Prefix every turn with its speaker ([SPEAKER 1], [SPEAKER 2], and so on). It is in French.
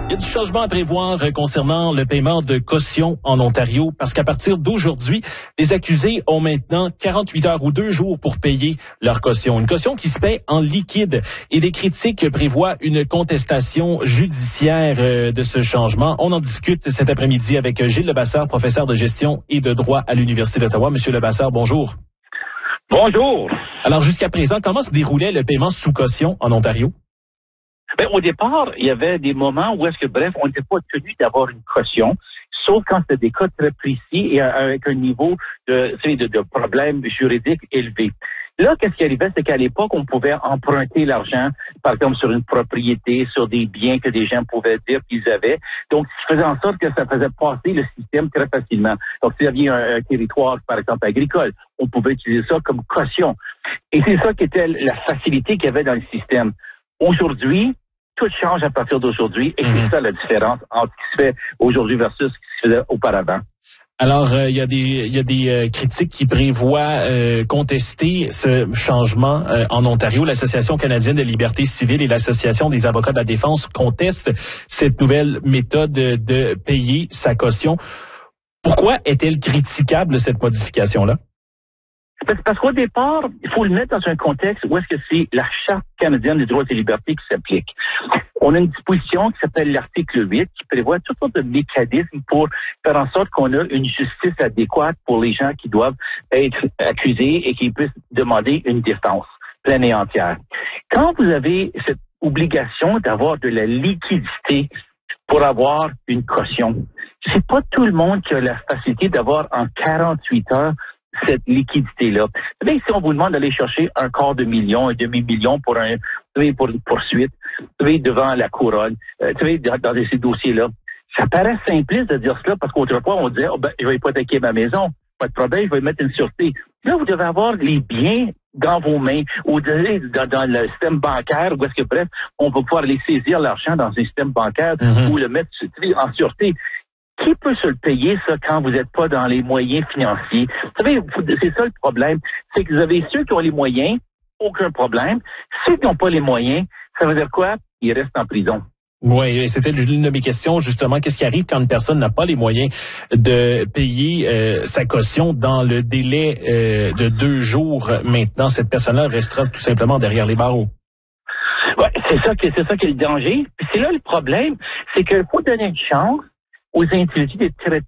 [SPEAKER 1] Il y a du changement à prévoir concernant le paiement de caution en Ontario parce qu'à partir d'aujourd'hui, les accusés ont maintenant 48 heures ou 2 jours pour payer leur caution. Une caution qui se paie en liquide et des critiques prévoient une contestation judiciaire de ce changement. On en discute cet après-midi avec Gilles Levasseur, professeur de gestion et de droit à l'Université d'Ottawa. Monsieur Levasseur, bonjour.
[SPEAKER 2] Bonjour.
[SPEAKER 1] Alors jusqu'à présent, comment se déroulait le paiement sous caution en Ontario?
[SPEAKER 2] Ben, au départ, il y avait des moments où on n'était pas tenu d'avoir une caution, sauf quand c'était des cas très précis et avec un niveau de problème juridique élevé. Là, qu'est-ce qui arrivait, c'est qu'à l'époque, on pouvait emprunter l'argent, par exemple, sur une propriété, sur des biens que des gens pouvaient dire qu'ils avaient. Donc, ce qui faisait en sorte que ça faisait passer le système très facilement. Donc, s'il y avait un territoire, par exemple, agricole, on pouvait utiliser ça comme caution. Et c'est ça qui était la facilité qu'il y avait dans le système. Aujourd'hui, tout change à partir d'aujourd'hui et c'est ça la différence entre ce qui se fait aujourd'hui versus ce qui se faisait auparavant.
[SPEAKER 1] Alors, il y a des critiques qui prévoient contester ce changement en Ontario. L'Association canadienne de liberté civile et l'Association des avocats de la défense contestent cette nouvelle méthode de payer sa caution. Pourquoi est-elle critiquable, cette modification-là?
[SPEAKER 2] Parce qu'au départ, il faut le mettre dans un contexte où est-ce que c'est la Charte canadienne des droits et libertés qui s'applique. On a une disposition qui s'appelle l'article 8 qui prévoit toutes sortes de mécanismes pour faire en sorte qu'on a une justice adéquate pour les gens qui doivent être accusés et qui puissent demander une défense pleine et entière. Quand vous avez cette obligation d'avoir de la liquidité pour avoir une caution, c'est pas tout le monde qui a la facilité d'avoir en 48 heures cette liquidité-là. Vous savez, si on vous demande d'aller chercher un quart de million, un demi-million pour une poursuite, devant la couronne, dans ces dossiers-là, ça paraît simpliste de dire cela parce qu'autrefois, on disait, je vais hypothéquer ma maison, pas de problème, je vais mettre une sûreté. Là, vous devez avoir les biens dans vos mains ou dans le système bancaire où est-ce que, bref, on va pouvoir aller saisir l'argent dans un système bancaire ou le mettre en sûreté. Qui peut se le payer, ça, quand vous n'êtes pas dans les moyens financiers? Vous savez, c'est ça le problème. C'est que vous avez ceux qui ont les moyens, aucun problème. Ceux qui n'ont pas les moyens, ça veut dire quoi? Ils restent en prison.
[SPEAKER 1] Oui, c'était l'une de mes questions, justement. Qu'est-ce qui arrive quand une personne n'a pas les moyens de payer sa caution dans le délai de 2 jours maintenant? Cette personne-là restera tout simplement derrière les barreaux.
[SPEAKER 2] Ouais, c'est ça qui est le danger. Puis c'est là le problème, c'est qu'il faut donner une chance aux individus d'être traités